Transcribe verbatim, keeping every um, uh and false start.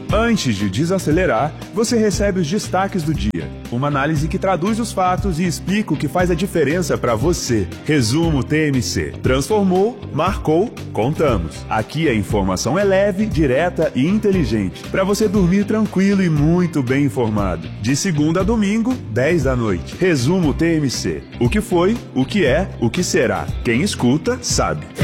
Antes de desacelerar, você recebe os destaques do dia. Uma análise que traduz os fatos e explica o que faz a diferença para você. Resumo T M C. Transformou, marcou, contamos. Aqui a informação é leve, direta e inteligente, para você dormir tranquilo e muito bem informado. De segunda a domingo, dez da noite. Resumo T M C. O que foi, o que é, o que será. Quem escuta, sabe.